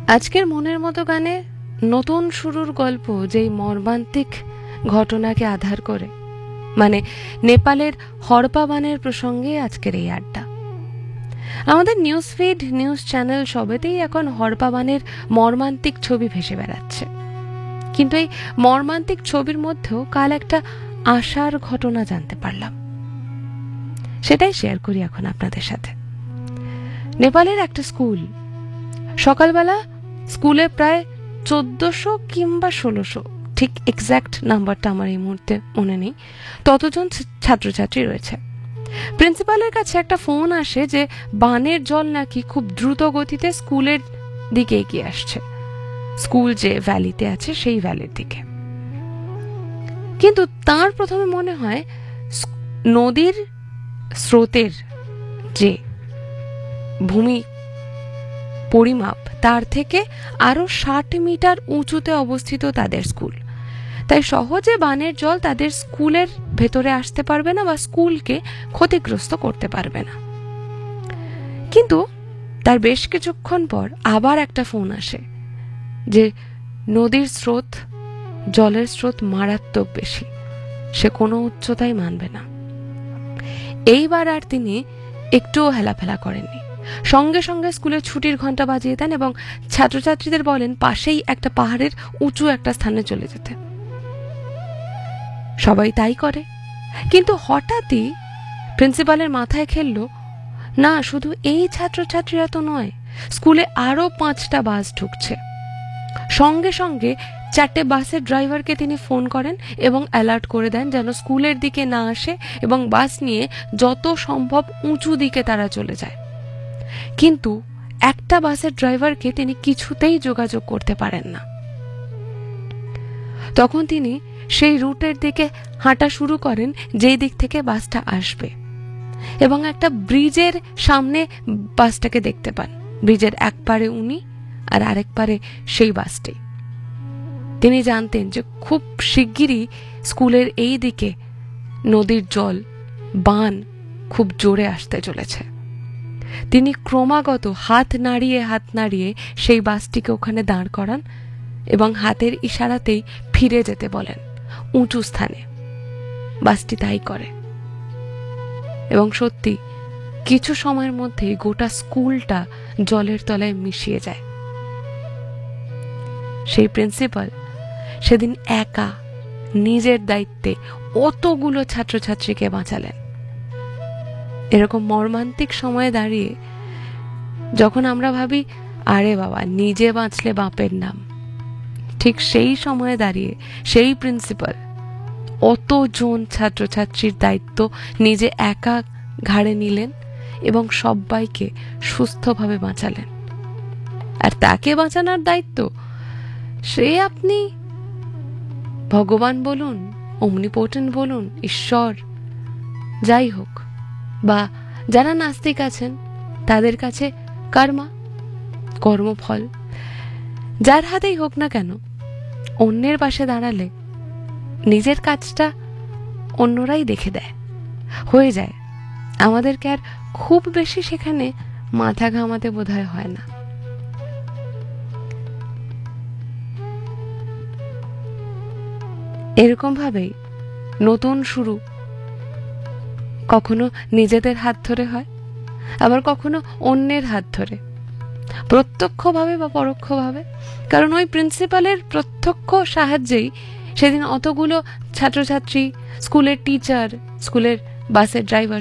আজকের মনের মতো গানে নতুন শুরুর গল্প যেই মর্মান্তিক ঘটনাকে আধার করে, মানে নেপালের হড়পা বানের প্রসঙ্গে আজকের এই আড্ডা। আমাদের নিউজ ফিড, নিউজ চ্যানেল সবেতেই এখন হড়পা বানের মর্মান্তিক ছবি ভেসে বেড়াচ্ছে, কিন্তু এই মর্মান্তিক ছবির মধ্যেও কাল একটা আশার ঘটনা জানতে পারলাম, সেটাই শেয়ার করি এখন আপনাদের সাথে। নেপালের একটা স্কুল, সকালবেলা স্কুলে প্রায় 1400 কিংবা 1600, ঠিক এক্স্যাক্ট নাম্বারটা আমার এই মুহূর্তে মনে নেই, ততজন ছাত্রছাত্রী রয়েছে। প্রিন্সিপালের কাছে একটা ফোন আসে যে বানের জল নাকি খুব দ্রুত গতিতে স্কুলের দিকে এগিয়ে আসছে, স্কুল যে ভ্যালিতে আছে সেই ভ্যালির দিকে। কিন্তু তার প্রথমে মনে হয় নদীর স্রোতের যে ভূমি পরিমাপ তার থেকে আরো 60 মিটার উঁচুতে অবস্থিত তাদের স্কুল, তাই সহজে বানের জল তাদের স্কুলের ভেতরে আসতে পারবে না বা স্কুলকে ক্ষতিগ্রস্ত করতে পারবে না। কিন্তু তার বেশ কিছুক্ষণ পর আবার একটা ফোন আসে যে নদীর স্রোত, জলের স্রোত মারাত্মক বেশি, সে কোনো উচ্চতাই মানবে না। এইবার আর তিনি একটুও হেলাফেলা করেননি, সঙ্গে সঙ্গে স্কুলের ছুটির ঘন্টা বাজিয়ে দেন এবং ছাত্রছাত্রীদের বলেন পাশেই একটা পাহাড়ের উঁচু একটা স্থানে চলে যেতে। সবাই তাই করে, কিন্তু হঠাৎই প্রিন্সিপালের মাথায় খেলল, না শুধু এই ছাত্রছাত্রীরা তো নয়, স্কুলে আরো 5টা বাস ঢুকছে। সঙ্গে সঙ্গে 4টে বাসের ড্রাইভারকে তিনি ফোন করেন এবং অ্যালার্ট করে দেন যেন স্কুলের দিকে না আসে এবং বাস নিয়ে যত সম্ভব উঁচু দিকে তারা চলে যায়। কিন্তু একটা বাসের ড্রাইভারকে তিনি কিছুতেই যোগাযোগ করতে পারেন না। তখন তিনি সেই রুটের দিকে হাঁটা শুরু করেন যেই দিক থেকে বাসটা আসবে, এবং একটা ব্রিজের সামনে বাসটাকে দেখতে পান। ব্রিজের এক পারে উনি আর আরেক পারে সেই বাসটি। তিনি জানতেন যে খুব শিগগিরই স্কুলের এই দিকে নদীর জল, বান খুব জোরে আসতে চলেছে। তিনি ক্রমাগত হাত নাড়িয়ে সেই বাসটিকে ওখানে দাঁড় করান এবং হাতের ইশারাতেই ফিরে যেতে বলেন উঁচু স্থানে। বাসটি তাই করে এবং সত্যি কিছু সময়ের মধ্যেই গোটা স্কুলটা জলের তলায় মিশিয়ে যায়। সেই প্রিন্সিপাল সেদিন একা নিজের দায়িত্বে অতগুলো ছাত্রছাত্রীকে বাঁচালেন। এরকম মর্মান্তিক সময়ে দাঁড়িয়ে যখন আমরা ভাবি আরে বাবা নিজে বাঁচলে বাপের নাম, ঠিক সেই সময়ে দাঁড়িয়ে সেই প্রিন্সিপাল অতজন ছাত্রছাত্রীর দায়িত্ব নিজে একা ঘাড়ে নিলেন এবং সবাইকে সুস্থভাবে বাঁচালেন। আর তাকে বাঁচানোর দায়িত্ব সে আপনি ভগবান বলুন, অমনিপোটেন্ট বলুন, ঈশ্বর যাই হোক, বা যারা নাস্তিক আছেন তাদের কাছে কর্মফল, যার হাতেই হোক না কেন, অন্যের পাশে দাঁড়ালে নিজের কাজটা অন্যরাই দেখে দেয়, হয়ে যায়। আমাদেরকে আর খুব বেশি সেখানে মাথা ঘামাতে বোধহয় হয় না। এরকম ভাবেই নতুন শুরু কখনো নিজেদের হাত ধরে হয়, আবার কখনো অন্যের হাত ধরে, প্রত্যক্ষভাবে বা পরোক্ষভাবে। কারণ ওই প্রিন্সিপালের প্রত্যক্ষ সাহায্যেই সেদিন অতগুলো ছাত্রছাত্রী, স্কুলের টিচার, স্কুলের বাসের ড্রাইভার